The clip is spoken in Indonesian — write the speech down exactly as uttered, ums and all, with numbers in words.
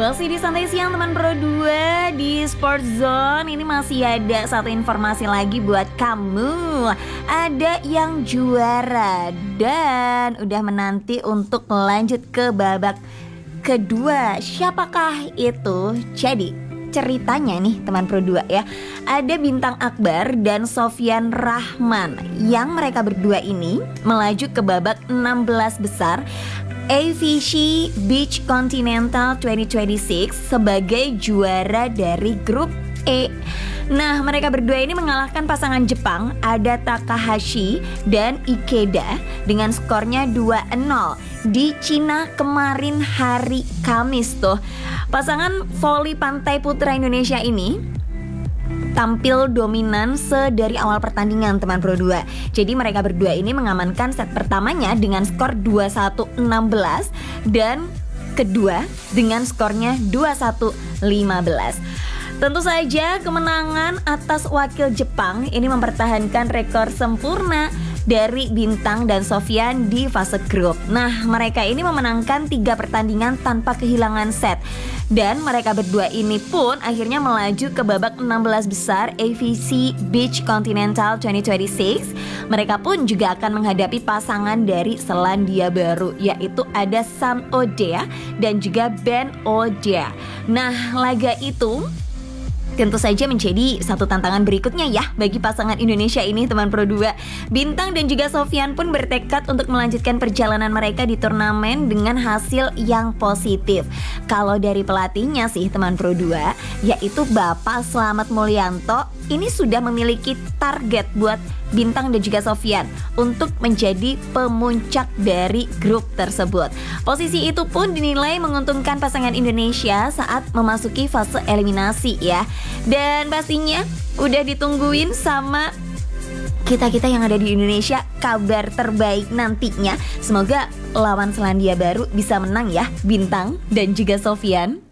Masih di Santai Siang teman Pro dua di Sport Zone. Ini masih ada satu informasi lagi buat kamu. Ada yang juara dan udah menanti untuk lanjut ke babak kedua. Siapakah itu? Jadi ceritanya nih teman Pro dua ya, ada Bintang Akbar dan Sofyan Rahman yang mereka berdua ini melaju ke babak enam belas besar A V C Beach Continental dua ribu dua puluh enam sebagai juara dari grup E. Nah, mereka berdua ini mengalahkan pasangan Jepang, ada Takahashi dan Ikeda dengan skornya dua nol di Cina kemarin hari Kamis tuh. Pasangan voli pantai putra Indonesia ini tampil dominan sedari awal pertandingan teman Pro dua. Jadi mereka berdua ini mengamankan set pertamanya dengan skor dua satu enam belas dan kedua dengan skornya dua satu lima belas. Tentu saja kemenangan atas wakil Jepang ini mempertahankan rekor sempurna dari Bintang dan Sofyan di fase grup. Nah, mereka ini memenangkan tiga pertandingan tanpa kehilangan set. Dan mereka berdua ini pun akhirnya melaju ke babak enam belas besar A V C Beach Continental dua ribu dua puluh enam. Mereka pun juga akan menghadapi pasangan dari Selandia Baru, yaitu ada Sam Odea dan juga Ben Odea. Nah, laga itu tentu saja menjadi satu tantangan berikutnya ya bagi pasangan Indonesia ini teman Pro dua. Bintang dan juga Sofyan pun bertekad untuk melanjutkan perjalanan mereka di turnamen dengan hasil yang positif. Kalau dari pelatihnya sih teman Pro dua, yaitu Bapak Slamet Mulyanto, ini sudah memiliki target buat Bintang dan juga Sofyan untuk menjadi pemuncak dari grup tersebut. Posisi itu pun dinilai menguntungkan pasangan Indonesia saat memasuki fase eliminasi ya. Dan pastinya udah ditungguin sama kita-kita yang ada di Indonesia kabar terbaik nantinya. Semoga lawan Selandia Baru bisa menang ya, Bintang dan juga Sofyan.